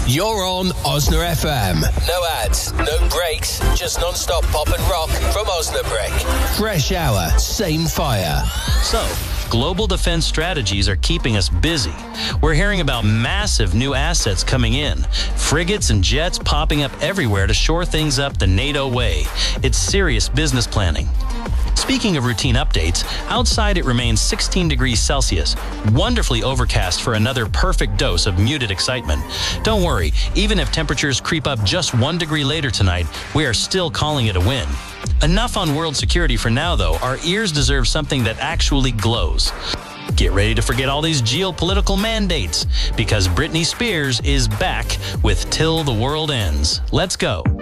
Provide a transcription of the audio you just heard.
You're on Osna FM. No ads, no breaks, just non-stop pop and rock from Osnabrück. Fresh hour, same fire. So, global defense strategies are keeping us busy. We're hearing about massive new assets coming in, frigates and jets popping up everywhere to shore things up the NATO way. It's serious business planning. Speaking of routine updates, outside it remains 16 degrees Celsius, wonderfully overcast for another perfect dose of muted excitement. Don't worry, even if temperatures creep up just 1 degree later tonight, we are still calling it a win. Enough on world security for now, though. Our ears deserve something that actually glows. Get ready to forget all these geopolitical mandates, because Britney Spears is back with Till the World Ends. Let's go.